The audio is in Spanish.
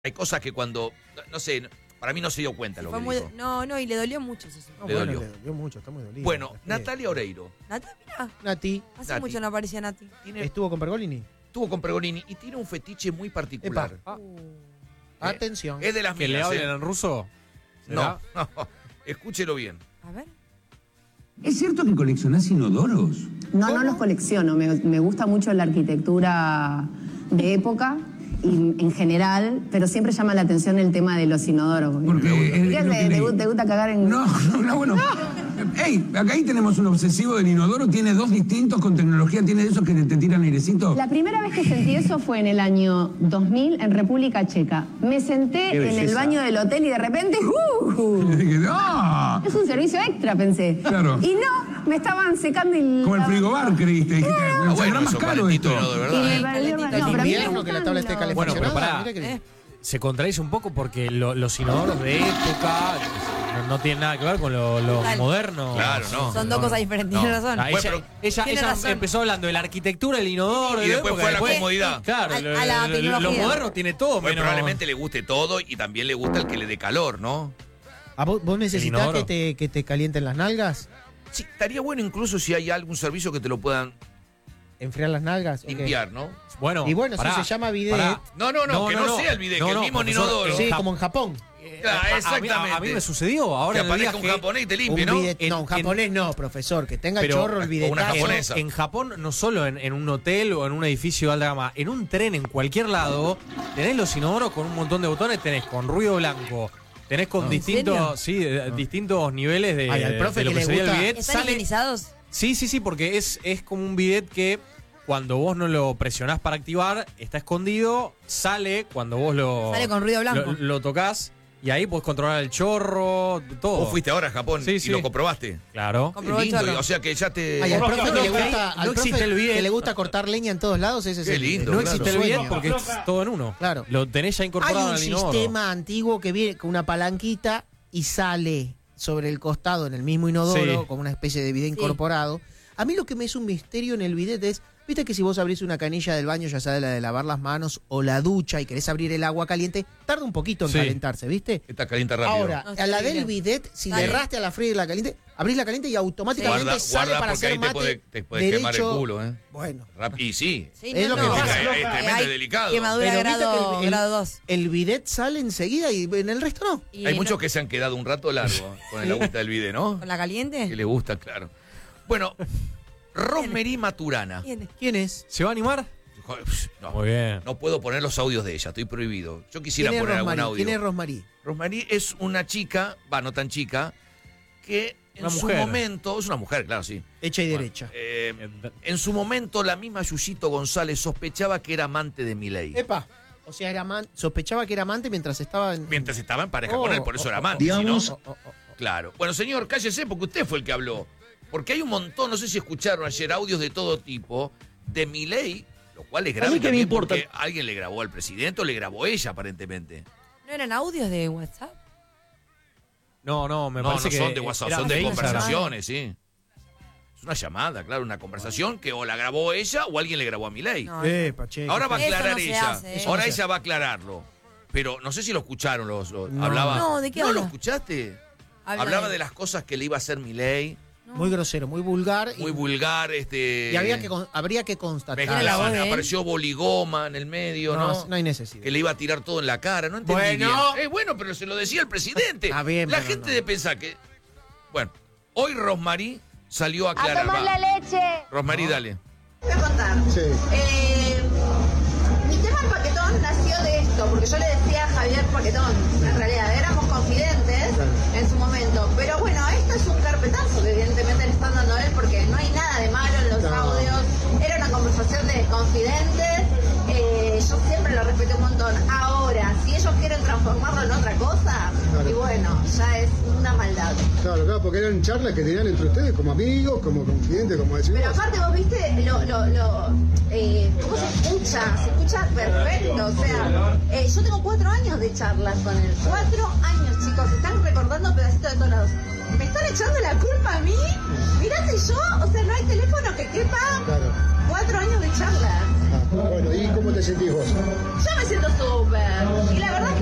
Hay cosas que cuando, no sé, para mí no se dio cuenta lo que dijo. No, y le dolió mucho eso. Le dolió. Le dolió mucho, está muy dolido. Bueno, Natalia Oreiro. ¿Nati? Mira. Nati. Hace Nati. mucho no aparecía Nati. ¿Estuvo con Pergolini? Estuvo con Pergolini y tiene un fetiche muy particular. Epa. Atención. Es de las ¿Que le mías, hablen en ruso? No, no, escúchelo bien. A ver. ¿Es cierto que coleccionás inodoros? No los colecciono, me gusta mucho la arquitectura de época y en general, pero siempre llama la atención el tema de los inodoros. Porque ¿Te gusta cagar en...? No, bueno. Ey, acá ahí tenemos un obsesivo del inodoro, tiene 2 distintos con tecnología, tiene de esos que te tiran airecito. La primera vez que sentí eso fue en el año 2000 en República Checa. Me senté en el baño del hotel y de repente... ¡Ah! Es un servicio extra, pensé. Claro. Y no, me estaban secando el... Como el frigobar, creíste. Dijiste, Bueno, saldrá más eso caro calentito, esto. ¿no? De Y verdad. me valió más. En No, pero a mí me invierno que la tabla esté gustan Bueno, pero calefaccionada. pará. Mira que- Se contradice un poco porque los inodoros de época no tienen nada que ver con los Total. modernos. Claro, no. Son dos cosas diferentes, No. tiene razón. Ah, Bueno, ella tiene razón. empezó hablando de la arquitectura, el inodoro Y después época, fue a la comodidad. Claro, A la lo tecnología. moderno tiene todo, Pues menos... probablemente le guste todo y también le gusta el que le dé calor, ¿no? ¿A vos necesitas inodoro. que te calienten las nalgas? Sí, estaría bueno incluso si hay algún servicio que te lo puedan ¿Enfriar las nalgas? Ok. limpiar, ¿no? Bueno, Y bueno, pará, si se llama bidet. pará. No, que no sea el bidet, que el mismo profesor, inodoro. Sí, Ja- como en Japón. Claro, exactamente. A mí me sucedió ahora Que en el aparezca un viaje. japonés y te Un limpie, ¿no? bidet, no, un japonés no, profesor. Que tenga Pero- chorro el o bidet. una japonesa. En Japón, no solo en un hotel o en un edificio de alta gama, en un tren en cualquier lado, tenés los inodoros con un montón de botones, tenés con ruido blanco, tenés con distintos distintos niveles de, Ay, al profe de lo que que le sería el gusta- bidet. ¿Están higienizados? Sí, porque es como un bidet que cuando vos no lo presionás para activar, está escondido, sale cuando vos Sale con ruido blanco. lo tocas y ahí podés controlar el chorro, todo. Vos fuiste ahora a Japón Sí, y sí. lo comprobaste. Claro. Qué Comprobó el lindo, chorro. o sea que ya te... Ay, al profe que le no, gusta, no al profe existe el bidet. que le gusta cortar leña en todos lados, ese es Qué el lindo, No claro. existe el Sueño. bidet porque es todo en uno. Claro. Lo tenés ya Hay incorporado un al inodoro. sistema antiguo que viene con una palanquita y sale sobre el costado en el mismo inodoro, Sí. como una especie de bidet Sí. incorporado. A mí lo que me es un misterio en el bidet es, viste que si vos abrís una canilla del baño, ya sea la de lavar las manos o la ducha y querés abrir el agua caliente, tarda un poquito en Sí. calentarse, ¿viste? Esta calienta rápido. Ahora, No, a la terrible. del bidet, si Sale. le erraste a la fría y la caliente, abrís la caliente y automáticamente Guarda, sale guarda para porque hacer ahí mate te puede quemar el derecho. culo, ¿eh? Bueno. Y sí. Sí, Es lo que no. pasa. Es tremendo Hay y delicado. Quemadura Pero viste grado, que grado 2. el bidet sale enseguida y en el resto no. Y Hay no- muchos que se han quedado un rato largo con el agüita del bidet, ¿no? ¿Con la caliente? Que le gusta, claro. Bueno, Rosemary Maturana. ¿Quién es? ¿Quién es? ¿Se va a animar? No, Muy bien. no puedo poner los audios de ella, estoy prohibido. Yo quisiera ¿Quién es poner algún Rosmarie? audio. ¿Quién es Rosmarie? Rosemary es una chica, no tan chica, que en Una su mujer. momento, es una mujer, claro, sí. Hecha y Bueno, derecha. En su momento, la misma Yuyito González sospechaba que era amante de Milei. Epa. O sea, era sospechaba que era amante mientras estaba en... Mientras estaba en pareja Oh, con él, por eso oh, era oh, amante. digamos- si no, claro. Bueno, señor, cállese porque usted fue el que habló. Porque hay un montón, no sé si escucharon ayer audios de todo tipo, de Milei, lo cual es grave mí qué me también importa. porque alguien le grabó al presidente o le grabó ella, aparentemente. ¿No eran audios de WhatsApp? No, me No, parece no que son de WhatsApp, era son de Instagram. conversaciones, sí. Es una llamada, claro, una conversación que o la grabó ella o alguien le grabó a Milei. No. Che. Ahora va a Eso aclarar no se ella. hace, eso Ahora no se ella va a aclararlo. Pero no sé si lo escucharon, No. hablaba. No, ¿de qué ¿No habla? lo escuchaste? Habla Hablaba de- de las cosas que le iba a hacer Milei, Muy grosero, muy vulgar. muy vulgar, Y habría que constatar. ¿Tiene la voz de él? apareció boligoma en el medio, ¿no? No hay necesidad. Que le iba a tirar todo en la cara, no entendí Bueno. bien. Bueno, pero se lo decía el presidente. Está bien, La pero gente no. de pensar que... Bueno, hoy Rosmarie salió a aclarar. tomar Va. la leche. Rosmarie, dale. Voy a contar. Mi tema del paquetón nació de esto, porque yo le decía a Javier Paquetón, en realidad éramos confidentes en su momento, pero bueno, esto es un carpetazo que evidentemente le están dando a él porque no hay nada de malo en los audios, era una conversación de confidentes, yo siempre lo respeté un montón. Ahora, si ellos quieren transformarlo en otra cosa, y bueno, ya es una maldad. Claro, porque eran charlas que tenían entre ustedes como amigos, como confidentes, como decimos. Pero aparte vos viste cómo se escucha perfecto, o sea, yo tengo 4 años de charlas con él, 4 años, chicos, están recordando pedacitos de todos lados. ¿Me están echando la culpa a mí? Mirá si yo, o sea, no hay teléfono que quepa. Claro. 4 años de charla. Bueno, ¿y cómo te sentís vos? Yo me siento súper. Y la verdad es que